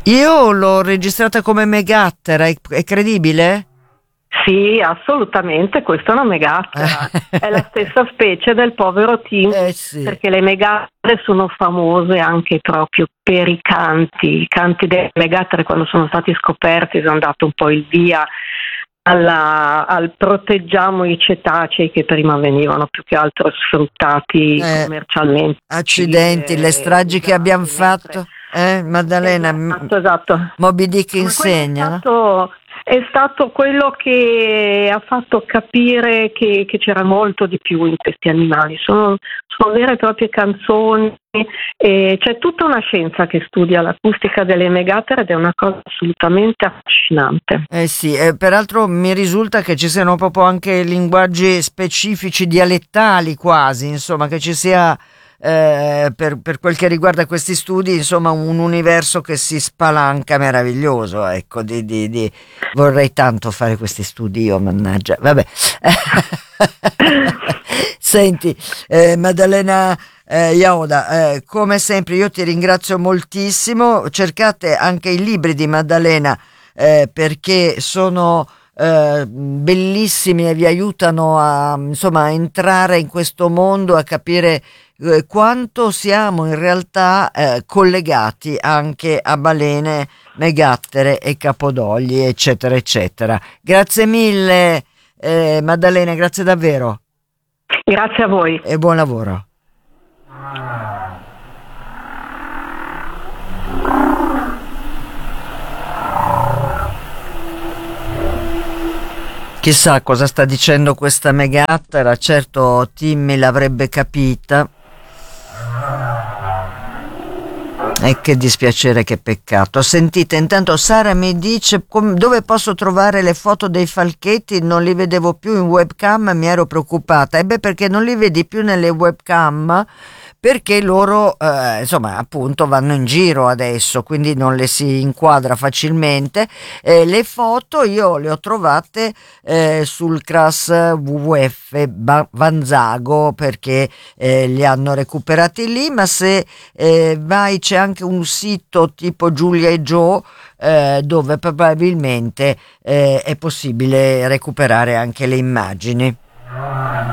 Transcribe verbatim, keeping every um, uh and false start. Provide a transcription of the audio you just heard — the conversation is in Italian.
Io l'ho registrata come megattera, è, è credibile? Sì, assolutamente, questa è una megattera, è la stessa specie del povero Tim, Eh sì. perché le megattere sono famose anche proprio per i canti, i canti delle megattere quando sono stati scoperti sono dato un po' il via alla, al proteggiamo i cetacei che prima venivano più che altro sfruttati Eh, commercialmente. accidenti, le stragi che abbiamo Usati, mentre... fatto, eh, Maddalena, m- Esatto, esatto. Moby Dick Ma quello è insegna, no? stato, è stato quello che ha fatto capire che, che c'era molto di più in questi animali. Sono, sono vere e proprie canzoni, e c'è tutta una scienza che studia l'acustica delle megatere ed è una cosa assolutamente affascinante. Eh sì, eh, peraltro mi risulta che ci siano proprio anche linguaggi specifici, dialettali quasi, insomma, che ci sia, eh, per, per quel che riguarda questi studi, insomma, un universo che si spalanca meraviglioso, ecco, di, di, di... vorrei tanto fare questi studi io, mannaggia, vabbè. Senti, eh, Maddalena eh, Jaoda, eh, come sempre io ti ringrazio moltissimo, cercate anche i libri di Maddalena, eh, perché sono eh, bellissimi e vi aiutano a, insomma, a entrare in questo mondo, a capire eh, quanto siamo in realtà eh, collegati anche a balene, megattere e capodogli, eccetera, eccetera. Grazie mille, eh, Maddalena, grazie davvero Grazie a voi. e buon lavoro. Chissà cosa sta dicendo questa megattera, certo Timmy l'avrebbe capita. E che dispiacere, che peccato. Sentite, intanto Sara mi dice com- dove posso trovare le foto dei falchetti, non li vedevo più in webcam, mi ero preoccupata. E beh, perché non li vedi più nelle webcam? Perché loro, eh, insomma, appunto vanno in giro adesso, quindi non le si inquadra facilmente. Eh, le foto io le ho trovate eh, sul Cras W W F ba- Vanzago, perché eh, li hanno recuperati lì, ma se eh, vai c'è anche un sito tipo Giulia e Joe eh, dove probabilmente eh, è possibile recuperare anche le immagini.